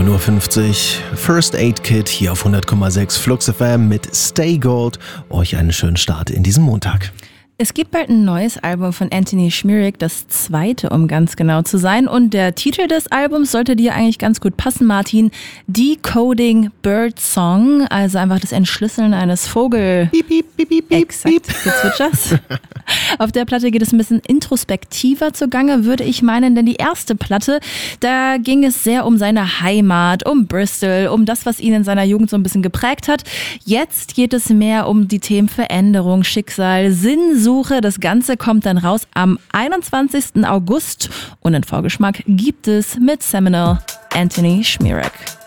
9:50 Uhr, First Aid Kit hier auf 100,6 Flux FM mit Stay Gold. Euch einen schönen Start in diesen Montag. Es gibt bald ein neues Album von Anthony Schmierig, das zweite, um ganz genau zu sein. Und der Titel des Albums sollte dir eigentlich ganz gut passen, Martin. Decoding Bird Song, also einfach das Entschlüsseln eines Vogel. Piep, piep, piep, piep, Exakt, gezwitscherst. Auf der Platte geht es ein bisschen introspektiver zugange, würde ich meinen, denn die erste Platte, da ging es sehr um seine Heimat, um Bristol, um das, was ihn in seiner Jugend so ein bisschen geprägt hat. Jetzt geht es mehr um die Themen Veränderung, Schicksal, Sinnsuche. Das Ganze kommt dann raus am 21. August und einen Vorgeschmack gibt es mit Seminole Anthony Schmierig.